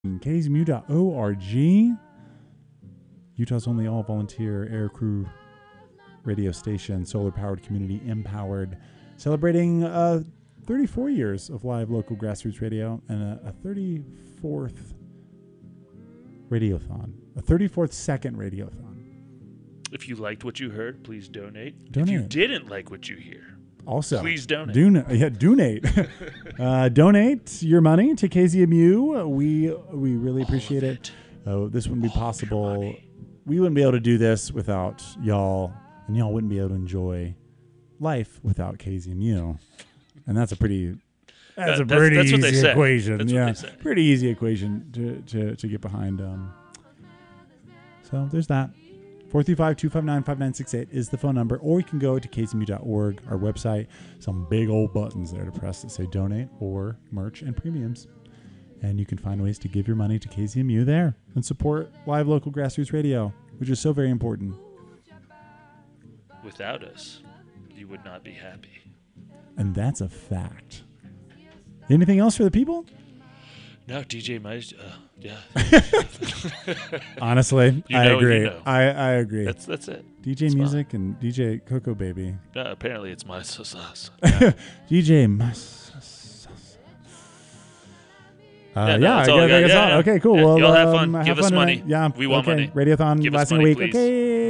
KZMU.org, Utah's only all-volunteer air crew radio station, solar-powered, community-empowered, celebrating 34 years of live local grassroots radio and a 34th radiothon, a 34th second radiothon. If you liked what you heard, please donate. If you didn't like what you hear, also please donate. Donate. Donate your money to KZMU. We really appreciate it. This wouldn't be possible. We wouldn't be able to do this without y'all, and y'all wouldn't be able to enjoy life without KZMU. And that's a pretty easy equation. Pretty easy equation to get behind. So there's that. 435-259-5968 is the phone number, or you can go to kzmu.org, our website. Some big old buttons there to press that say donate or merch and premiums. And you can find ways to give your money to KZMU there and support live local grassroots radio, which is so very important. Without us, you would not be happy. And that's a fact. Anything else for the people? No, DJ might. Yeah. Honestly, I agree. You know. I agree. That's it. DJ it's Music fine. and DJ Coco Baby. No, apparently it's my sauce. DJ I guess that's all. Okay, cool. Yeah, Well, y'all have fun. Give us money. Yeah. We want money. Radiothon Give us lasting money, a week. please. Okay.